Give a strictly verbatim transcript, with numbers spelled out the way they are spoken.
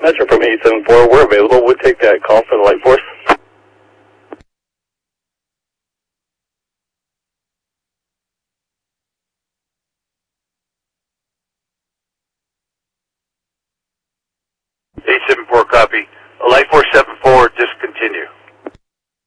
Metro from eight seven four, we're available. We'll take that call for the light force. eight seven four, copy.